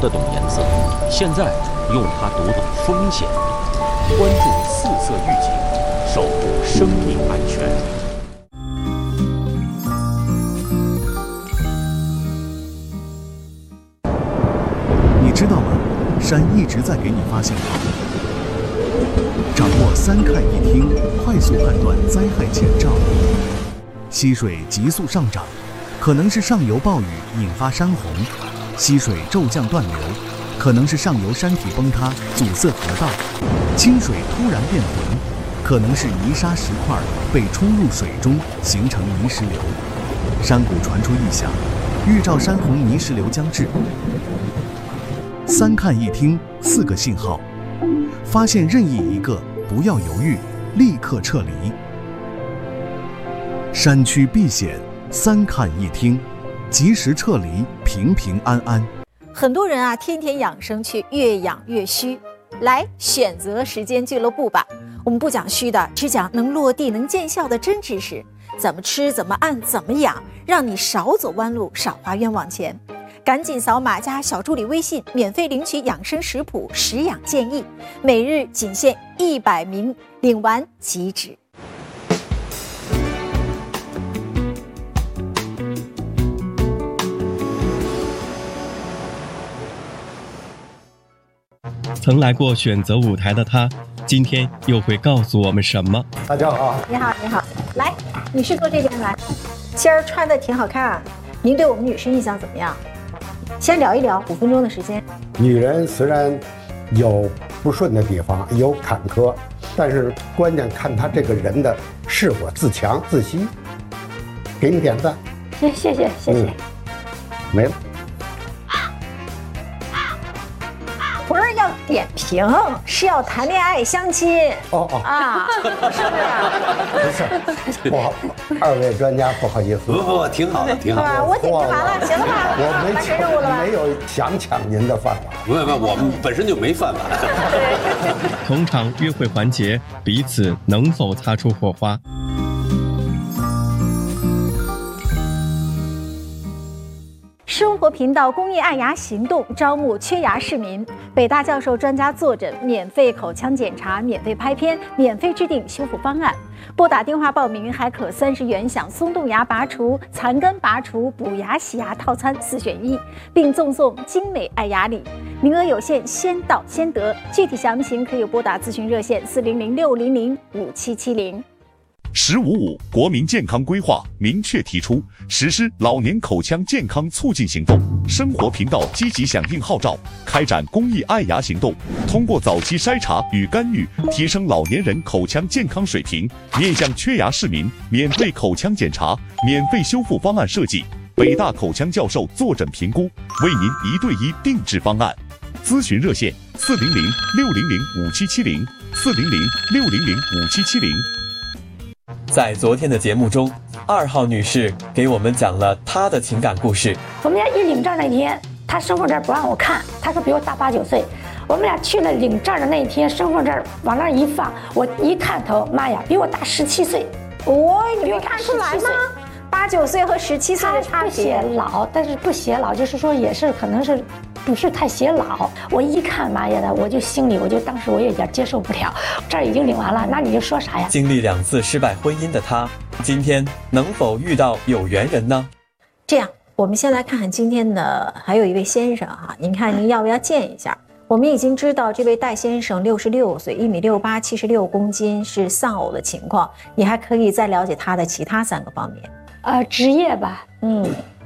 得懂颜色，现在用它读懂风险。关注四色预警，守护生命安全。 你知道吗？山一直在给你发信号。掌握3看1听，快速判断灾害前兆。溪水急速上涨，可能是上游暴雨引发山洪；溪水骤降断流，可能是上游山体崩塌阻塞河道；清水突然变浑，可能是泥沙石块被冲入水中形成泥石流。山谷传出异响，预兆山洪泥石流将至。3看1听，4个信号，发现任意一个，不要犹豫，立刻撤离。山区避险，3看1听，及时撤离，平平安安。 很多人啊，天天养生去，越养越虚。来选择时间俱乐部吧，我们不讲虚的，只讲能落地、能见效的真知识。怎么吃，怎么按，怎么养，让你少走弯路，少花冤枉钱。赶紧扫码加小助理微信，免费领取养生食谱、食养建议，每日仅限100名，领完即止。 曾来过选择舞台的他，今天又会告诉我们什么？ 大家好， 你好，你好，来，女士坐这边来。今儿穿的挺好看啊，您对我们女士印象怎么样？先聊一聊，5分钟的时间。 女人虽然有不顺的地方，有坎坷，但是关键看她这个人的是否自强自信。给你点赞， 谢谢。 没了。 不是要点评，是要谈恋爱相亲。啊，是不是？不好，2位专家不好意思。 不，挺好的，挺好的。 我点评完了，行了吧？ 我没有想抢您的饭碗。 不，我们本身就没饭碗。 同场约会环节，彼此能否擦出火花？ 生活频道公益爱牙行动招募缺牙市民，北大教授专家坐诊，免费口腔检查，免费拍片，免费制定修复方案。拨打电话报名还可30元享松动牙拔除、残根拔除、补牙洗牙套餐4选1，并赠送精美爱牙礼。名额有限，先到先得。具体详情可以拨打咨询热线400-600-5770。 “1055”国民健康规划明确提出，实施老年口腔健康促进行动。生活频道积极响应号召，开展公益爱牙行动，通过早期筛查与干预，提升老年人口腔健康水平。面向缺牙市民，免费口腔检查，免费修复方案设计，北大口腔教授坐诊评估，为您1对1定制方案。咨询热线400-600-5770 400-600-5770。 在昨天的节目中，2号女士给我们讲了她的情感故事。 我们俩一领证那天，她身份证不让我看，她说比我大8、9岁。我们俩去了领证的那一天，身份证往那一放，我一看头，妈呀，比我大17岁。 你没看出来吗？8、9岁和17岁的差别。 不显老，但是不显老，就是说也是可能是不是太显老。我一看，妈呀的，我就心里当时我有点接受不了。这儿已经领完了，那你就说啥呀？ 经历2次失败婚姻的她，今天能否遇到有缘人呢？ 这样，我们先来看看今天的还有一位先生哈，您看您要不要见一下？我们已经知道这位戴先生66岁，1.68米，76公斤，是丧偶的情况。你还可以再了解他的其他3个方面。 职业吧，